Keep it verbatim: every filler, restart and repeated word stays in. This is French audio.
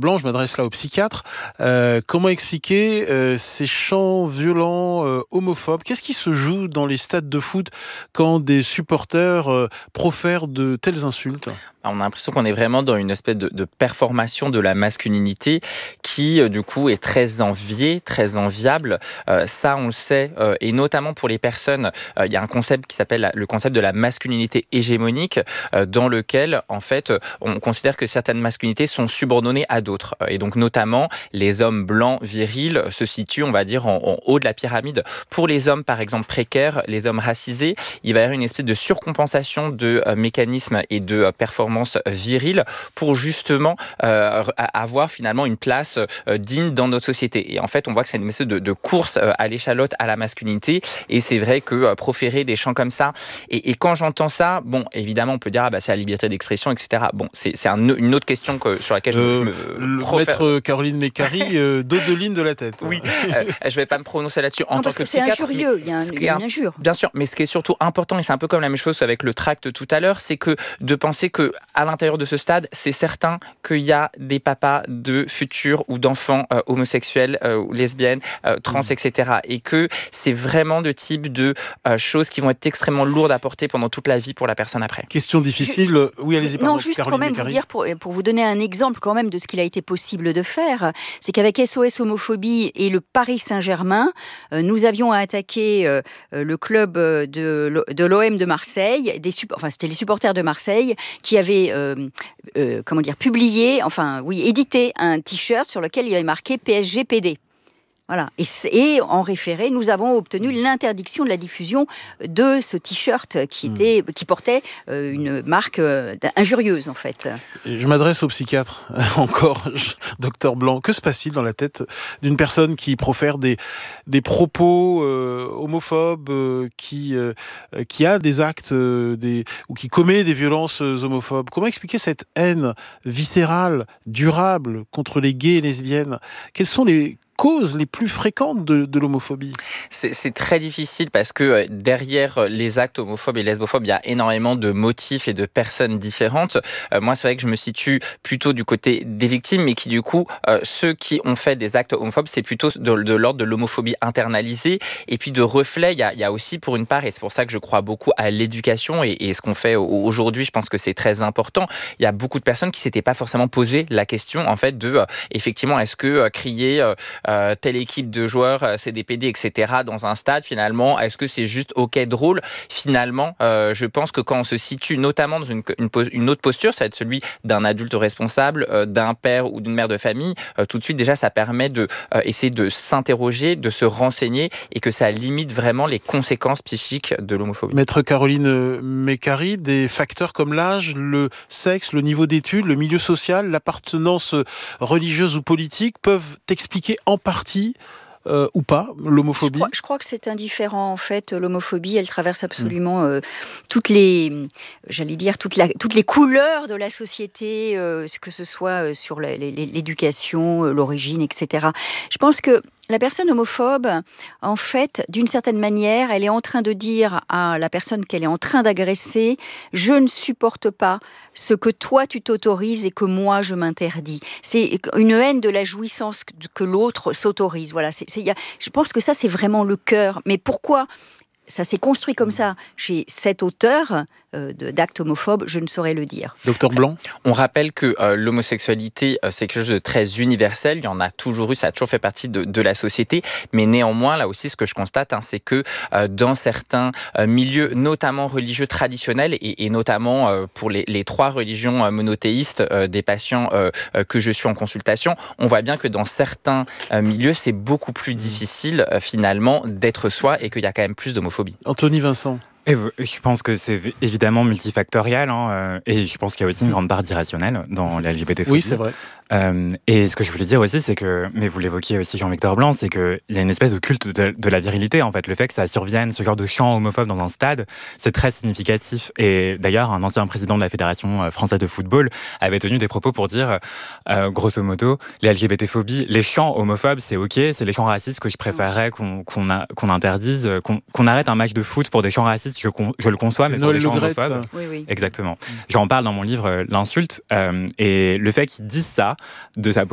Blanc, je m'adresse là au psychiatre. Euh, comment expliquer euh, ces chants violents, euh, homophobes? Qu'est-ce qui se joue dans les stades de foot quand des supporters euh, profèrent de telles insultes? On a l'impression qu'on est vraiment dans une espèce de, de performation de la masculinité qui, euh, du coup, est très enviée, très enviable. Euh, ça, on le sait, euh, et notamment pour les personnes, euh, il y a un concept qui s'appelle le concept de la masculinité hégémonique, euh, dans lequel, en fait, on considère que certaines masculinités sont subordonnées à d'autres. Et donc, notamment, les hommes blancs, virils, se situent, on va dire, en, en haut de la pyramide. Pour les hommes, par exemple, précaires, les hommes racisés, il va y avoir une espèce de surcompensation de euh, mécanismes et de euh, performances virile pour justement euh, avoir finalement une place euh, digne dans notre société. Et en fait, on voit que c'est une espèce de, de course euh, à l'échalote à la masculinité. Et c'est vrai que euh, proférer des chants comme ça, et, et quand j'entends ça, bon, évidemment, on peut dire, ah bah, c'est la liberté d'expression, et cetera. Bon, c'est, c'est un, une autre question que, sur laquelle euh, je me... Je me le profère... maître Caroline Mécari, euh, dos de ligne de la tête. Oui, euh, je ne vais pas me prononcer là-dessus en non, tant parce que, que c'est psychiatre. injurieux, il y a, un, il y a une injure. Bien sûr, mais ce qui est surtout important, et c'est un peu comme la même chose avec le tract tout à l'heure, c'est que de penser que à l'intérieur de ce stade, c'est certain qu'il y a des papas de futurs ou d'enfants euh, homosexuels, euh, ou lesbiennes, euh, trans, mmh. et cetera. Et que c'est vraiment de type de euh, choses qui vont être extrêmement lourdes à porter pendant toute la vie pour la personne après. Question difficile. Je, oui, allez-y. Pardon, non, juste Caroline quand même Mécari. vous dire, pour, pour vous donner un exemple quand même de ce qu'il a été possible de faire, c'est qu'avec S O S Homophobie et le Paris Saint-Germain, euh, nous avions attaqué euh, le club de, de l'O M de Marseille, des, enfin c'était les supporters de Marseille qui avaient euh, euh, comment dire, publié, enfin oui, édité un t-shirt sur lequel il y avait marqué P S G P D. Voilà. Et, et en référé, nous avons obtenu l'interdiction de la diffusion de ce t-shirt qui, était, mmh. qui portait euh, une marque euh, injurieuse, en fait. Je m'adresse au psychiatre, encore, docteur Blanc. Que se passe-t-il dans la tête d'une personne qui profère des, des propos euh, homophobes, euh, qui, euh, qui a des actes euh, des, ou qui commet des violences homophobes? Comment expliquer cette haine viscérale, durable, contre les gays et lesbiennes? Quelles sont les causes les plus fréquentes de, de l'homophobie? c'est, c'est très difficile parce que derrière les actes homophobes et lesbophobes, il y a énormément de motifs et de personnes différentes. Euh, moi, c'est vrai que je me situe plutôt du côté des victimes, mais qui du coup, euh, ceux qui ont fait des actes homophobes, c'est plutôt de, de l'ordre de l'homophobie internalisée et puis de reflets. Il y a, il y a aussi pour une part, et c'est pour ça que je crois beaucoup à l'éducation et, et ce qu'on fait aujourd'hui, je pense que c'est très important. Il y a beaucoup de personnes qui s'étaient pas forcément posé la question en fait de euh, effectivement, est-ce que euh, crier euh, Euh, telle équipe de joueurs, euh, c'est des P D, et cetera dans un stade, finalement, est-ce que c'est juste ok, drôle? Finalement, euh, je pense que quand on se situe notamment dans une, une, une autre posture, ça va être celui d'un adulte responsable, euh, d'un père ou d'une mère de famille, euh, tout de suite déjà ça permet de euh, essayer de s'interroger, de se renseigner et que ça limite vraiment les conséquences psychiques de l'homophobie. Maître Caroline Mécari, des facteurs comme l'âge, le sexe, le niveau d'études, le milieu social, l'appartenance religieuse ou politique peuvent expliquer en partie euh, ou pas l'homophobie? je crois, je crois que c'est indifférent en fait. L'homophobie, elle traverse absolument mmh. euh, toutes les, j'allais dire toutes, la, toutes les couleurs de la société, euh, que ce soit sur la, l'éducation, l'origine, et cetera. Je pense que la personne homophobe, en fait, d'une certaine manière, elle est en train de dire à la personne qu'elle est en train d'agresser « je ne supporte pas ce que toi tu t'autorises et que moi je m'interdis ». C'est une haine de la jouissance que l'autre s'autorise. Voilà, c'est, c'est, y a, je pense que ça, c'est vraiment le cœur. Mais pourquoi ça s'est construit comme ça chez cet auteur euh, de, d'actes homophobes, je ne saurais le dire. Docteur Blanc? On rappelle que euh, l'homosexualité, euh, c'est quelque chose de très universel. Il y en a toujours eu, ça a toujours fait partie de, de la société. Mais néanmoins, là aussi, ce que je constate, hein, c'est que euh, dans certains euh, milieux, notamment religieux traditionnels, et, et notamment euh, pour les, les trois religions euh, monothéistes euh, des patients euh, euh, que je suis en consultation, on voit bien que dans certains euh, milieux, c'est beaucoup plus difficile euh, finalement d'être soi et qu'il y a quand même plus d'homophobie. Anthony Vincent. Et je pense que c'est évidemment multifactoriel, hein, et je pense qu'il y a aussi une grande part d'irrationnel dans la L G B T phobie. Oui, c'est vrai. Euh, et ce que je voulais dire aussi, c'est que, mais vous l'évoquiez aussi Jean-Victor Blanc, c'est qu'il y a une espèce de culte de, de la virilité, en fait. Le fait que ça survienne, ce genre de chant homophobe dans un stade, c'est très significatif. Et d'ailleurs, un ancien président de la Fédération française de football avait tenu des propos pour dire, euh, grosso modo, les L G B T phobies, les chants homophobes, c'est ok, c'est les chants racistes que je préférerais qu'on, qu'on, a, qu'on interdise, qu'on, qu'on arrête un match de foot pour des chants racistes que, qu'on, que le conçoit, mais pour Noël des chants Le Graët. homophobes. Oui, oui. Exactement. J'en parle dans mon livre, L'insulte, euh, et le fait qu'ils disent ça, de sa